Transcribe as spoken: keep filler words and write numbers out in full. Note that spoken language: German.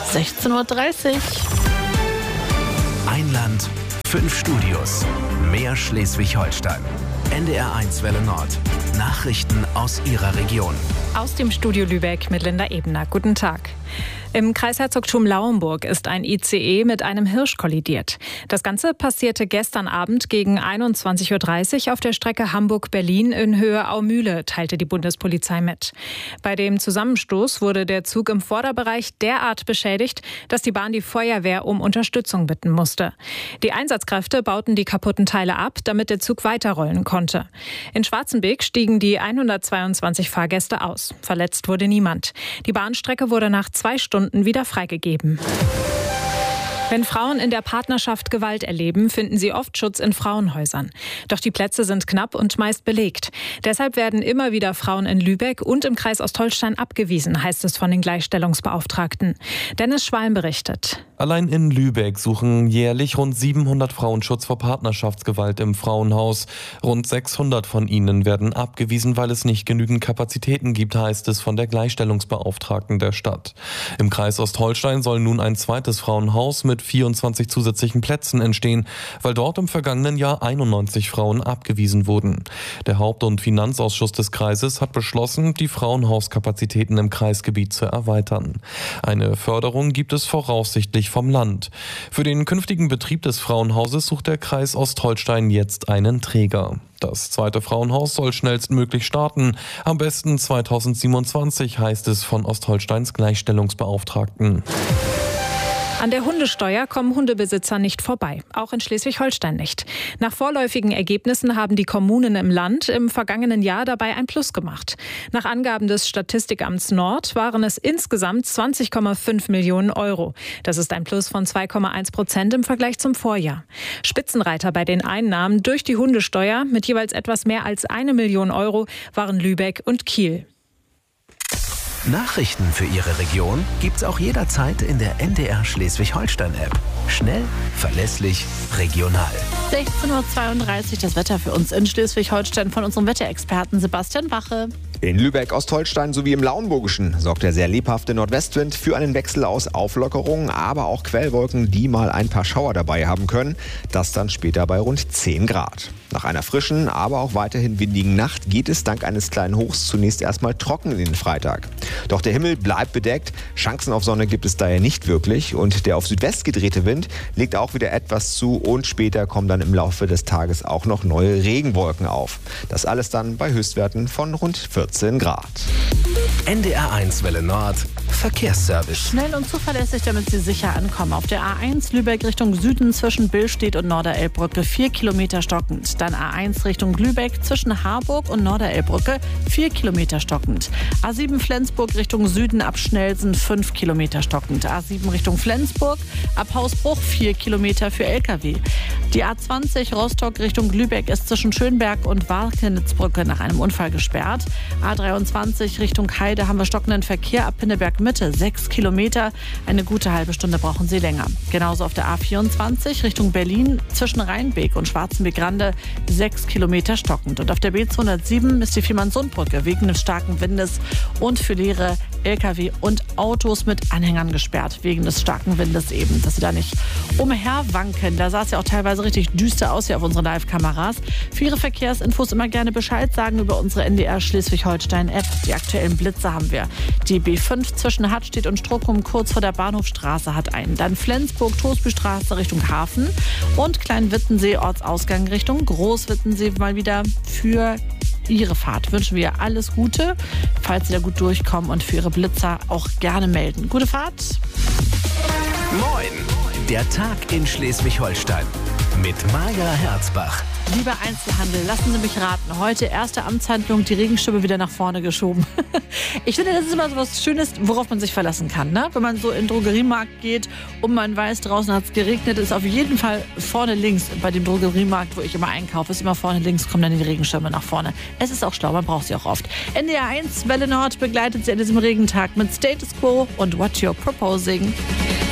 sechzehn Uhr dreißig. Ein Land, fünf Studios, mehr Schleswig-Holstein. N D R eins Welle Nord. Nachrichten aus Ihrer Region. Aus dem Studio Lübeck mit Linda Ebner. Guten Tag. Im Kreisherzogtum Lauenburg ist ein I C E mit einem Hirsch kollidiert. Das Ganze passierte gestern Abend gegen einundzwanzig Uhr dreißig auf der Strecke Hamburg-Berlin in Höhe Aumühle, teilte die Bundespolizei mit. Bei dem Zusammenstoß wurde der Zug im Vorderbereich derart beschädigt, dass die Bahn die Feuerwehr um Unterstützung bitten musste. Die Einsatzkräfte bauten die kaputten Teile ab, damit der Zug weiterrollen konnte. In Schwarzenbeek stiegen die hundertzweiundzwanzig Fahrgäste aus. Verletzt wurde niemand. Die Bahnstrecke wurde nach zwei Stunden wieder freigegeben. Wenn Frauen in der Partnerschaft Gewalt erleben, finden sie oft Schutz in Frauenhäusern. Doch die Plätze sind knapp und meist belegt. Deshalb werden immer wieder Frauen in Lübeck und im Kreis Ostholstein abgewiesen, heißt es von den Gleichstellungsbeauftragten. Dennis Schwalm berichtet. Allein in Lübeck suchen jährlich rund siebenhundert Frauen Schutz vor Partnerschaftsgewalt im Frauenhaus. Rund sechshundert von ihnen werden abgewiesen, weil es nicht genügend Kapazitäten gibt, heißt es von der Gleichstellungsbeauftragten der Stadt. Im Kreis Ostholstein soll nun ein zweites Frauenhaus mit vierundzwanzig zusätzlichen Plätzen entstehen, weil dort im vergangenen Jahr einundneunzig Frauen abgewiesen wurden. Der Haupt- und Finanzausschuss des Kreises hat beschlossen, die Frauenhauskapazitäten im Kreisgebiet zu erweitern. Eine Förderung gibt es voraussichtlich vom Land. Für den künftigen Betrieb des Frauenhauses sucht der Kreis Ostholstein jetzt einen Träger. Das zweite Frauenhaus soll schnellstmöglich starten. Am besten zweitausendsiebenundzwanzig, heißt es von Ostholsteins Gleichstellungsbeauftragten. An der Hundesteuer kommen Hundebesitzer nicht vorbei, auch in Schleswig-Holstein nicht. Nach vorläufigen Ergebnissen haben die Kommunen im Land im vergangenen Jahr dabei ein Plus gemacht. Nach Angaben des Statistikamts Nord waren es insgesamt zwanzig Komma fünf Millionen Euro. Das ist ein Plus von zwei Komma eins Prozent im Vergleich zum Vorjahr. Spitzenreiter bei den Einnahmen durch die Hundesteuer mit jeweils etwas mehr als eine Million Euro waren Lübeck und Kiel. Nachrichten für Ihre Region gibt's auch jederzeit in der N D R Schleswig-Holstein-App. Schnell, verlässlich, regional. sechzehn Uhr zweiunddreißig, das Wetter für uns in Schleswig-Holstein von unserem Wetterexperten Sebastian Wache. In Lübeck, Ostholstein sowie im Lauenburgischen sorgt der sehr lebhafte Nordwestwind für einen Wechsel aus Auflockerungen, aber auch Quellwolken, die mal ein paar Schauer dabei haben können. Das dann später bei rund zehn Grad. Nach einer frischen, aber auch weiterhin windigen Nacht geht es dank eines kleinen Hochs zunächst erstmal trocken in den Freitag. Doch der Himmel bleibt bedeckt, Chancen auf Sonne gibt es daher nicht wirklich und der auf Südwest gedrehte Wind legt auch wieder etwas zu und später kommen dann im Laufe des Tages auch noch neue Regenwolken auf. Das alles dann bei Höchstwerten von rund vierzehn Grad. N D R eins Welle Nord. Verkehrsservice. Schnell und zuverlässig, damit Sie sicher ankommen. Auf der A eins Lübeck Richtung Süden zwischen Billstedt und Norderelbbrücke vier Kilometer stockend. Dann A eins Richtung Lübeck zwischen Harburg und Norderelbbrücke vier Kilometer stockend. A sieben Flensburg Richtung Süden ab Schnelsen fünf Kilometer stockend. A sieben Richtung Flensburg ab Hausbruch vier Kilometer für L K W. Die A zwanzig Rostock Richtung Lübeck ist zwischen Schönberg und Warkenitzbrücke nach einem Unfall gesperrt. A dreiundzwanzig Richtung Heide haben wir stockenden Verkehr ab Pinneberg Mitte, sechs Kilometer. Eine gute halbe Stunde brauchen Sie länger. Genauso auf der A vierundzwanzig Richtung Berlin zwischen Rheinbeek und Schwarzenbeek-Rande sechs Kilometer stockend. Und auf der B zweihundertsieben ist die Viermannsundbrücke wegen des starken Windes und für leere L K W und Autos mit Anhängern gesperrt. Wegen des starken Windes eben, dass Sie da nicht umherwanken. Da sah es ja auch teilweise richtig düster aus hier auf unseren Live-Kameras. Für Ihre Verkehrsinfos immer gerne Bescheid sagen über unsere N D R Schleswig-Holstein-App. Die aktuellen Blitze haben wir. Die B fünf zwischen Hattstedt und Strockum kurz vor der Bahnhofstraße hat einen. Dann Flensburg-Tosbüstraße Richtung Hafen und Kleinwittensee Ortsausgang Richtung Großwittensee mal wieder für Ihre Fahrt. Wünschen wir alles Gute, falls Sie da gut durchkommen und für Ihre Blitzer auch gerne melden. Gute Fahrt! Moin! Der Tag in Schleswig-Holstein mit Maja Herzbach. Lieber Einzelhandel, lassen Sie mich raten. Heute erste Amtshandlung, die Regenschirme wieder nach vorne geschoben. Ich finde, das ist immer so was Schönes, worauf man sich verlassen kann. Ne? Wenn man so in den Drogeriemarkt geht und man weiß, draußen hat es geregnet, ist auf jeden Fall vorne links bei dem Drogeriemarkt, wo ich immer einkaufe, ist immer vorne links, kommen dann die Regenschirme nach vorne. Es ist auch schlau, man braucht sie auch oft. N D R eins Welle Nord begleitet Sie an diesem Regentag mit Status Quo und What You're Proposing.